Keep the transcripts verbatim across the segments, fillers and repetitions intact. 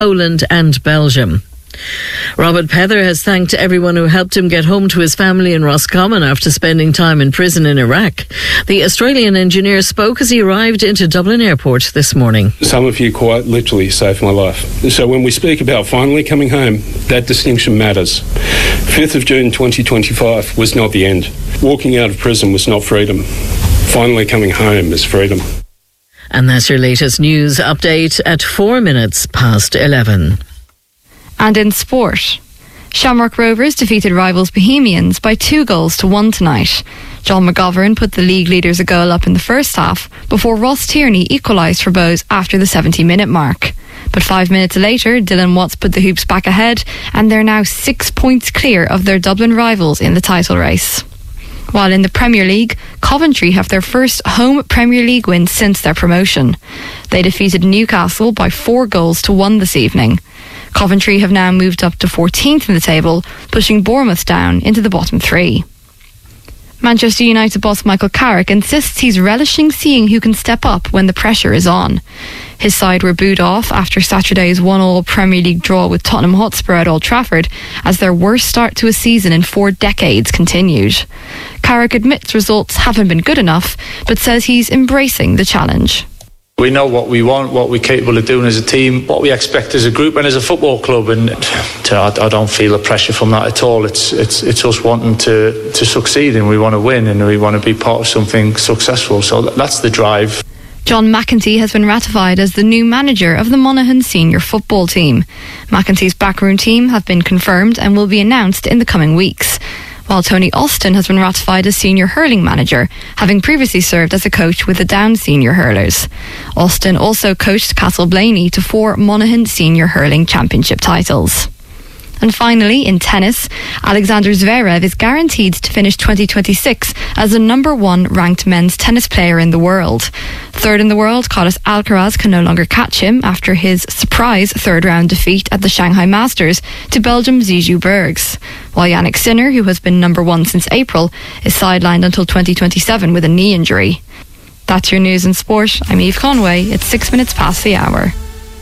Poland and Belgium. Robert Pether has thanked everyone who helped him get home to his family in Roscommon after spending time in prison in Iraq. The Australian engineer spoke as he arrived into Dublin Airport this morning. Some of you quite literally saved my life. So when we speak about finally coming home, that distinction matters. fifth of June twenty twenty-five was not the end. Walking out of prison was not freedom. Finally coming home is freedom. And that's your latest news update at four minutes past eleven. And in sport, Shamrock Rovers defeated rivals Bohemians by two goals to one tonight. John McGovern put the league leaders a goal up in the first half before Ross Tierney equalised for Bohs after the seventy-minute mark. But five minutes later, Dylan Watts put the Hoops back ahead, and they're now six points clear of their Dublin rivals in the title race. While in the Premier League, Coventry have their first home Premier League win since their promotion. They defeated Newcastle by four goals to one this evening. Coventry have now moved up to fourteenth in the table, pushing Bournemouth down into the bottom three. Manchester United boss Michael Carrick insists he's relishing seeing who can step up when the pressure is on. His side were booed off after Saturday's one-all Premier League draw with Tottenham Hotspur at Old Trafford as their worst start to a season in four decades continued. Carrick admits results haven't been good enough, but says he's embracing the challenge. We know what we want, what we're capable of doing as a team, what we expect as a group and as a football club, and to, I, I don't feel the pressure from that at all. It's it's it's us wanting to, to succeed, and we want to win, and we want to be part of something successful. So that's the drive. John McEntee has been ratified as the new manager of the Monaghan senior football team. McEntee's backroom team have been confirmed and will be announced in the coming weeks, while Tony Austin has been ratified as senior hurling manager, having previously served as a coach with the Down senior hurlers. Austin also coached Castleblaney to four Monaghan senior hurling championship titles. And finally, in tennis, Alexander Zverev is guaranteed to finish twenty twenty-six as the number one ranked men's tennis player in the world. Third in the world, Carlos Alcaraz can no longer catch him after his surprise third-round defeat at the Shanghai Masters to Belgium's Zizou Bergs. While Yannick Sinner, who has been number one since April, is sidelined until twenty twenty-seven with a knee injury. That's your news and sport. I'm Eve Conway. It's six minutes past the hour.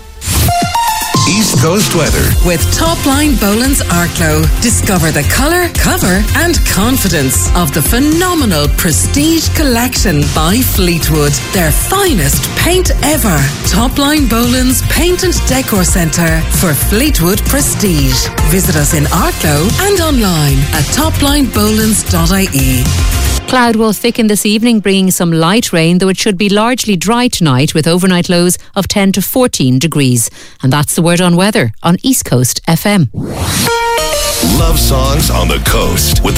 East Coast weather with Topline Boland's Arklow. Discover the colour, cover and confidence of the phenomenal Prestige Collection by Fleetwood. Their finest paint ever. Topline Boland's Paint and Decor Centre for Fleetwood Prestige. Visit us in Arklow and online at topline bolands dot I E. Cloud will thicken this evening, bringing some light rain, though it should be largely dry tonight with overnight lows of ten to fourteen degrees. And that's the word on weather on East Coast F M. Love songs on the coast with the